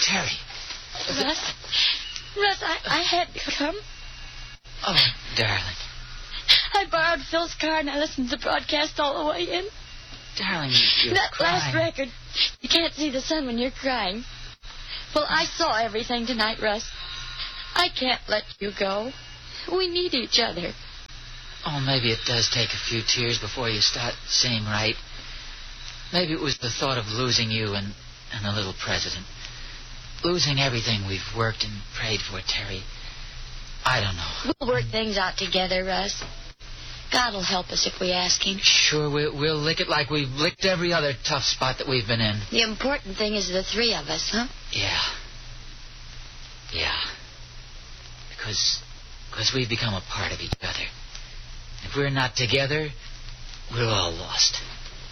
Terry. Russ, I had to come. Oh, darling. I borrowed Phil's car and I listened to the broadcast all the way in. Darling, you're that crying. last record. You can't see the sun when you're crying. Well, I saw everything tonight, Russ. I can't let you go. We need each other. Oh, maybe it does take a few tears before you start seeing right. Maybe it was the thought of losing you and the little president. Losing everything we've worked and prayed for, Terry. I don't know. We'll work things out together, Russ. God will help us if we ask him. Sure, we'll lick it like we've licked every other tough spot that we've been in. The important thing is the three of us, huh? Yeah. Because we've become a part of each other. If we're not together, we're all lost.